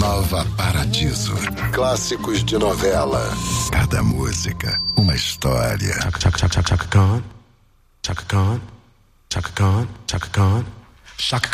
Nova Paradiso. Clássicos de novela. Cada música, uma história. Chaka Khan, Chaka Khan, Chaka Khan, Chaka Khan, Chaka Khan, Chaka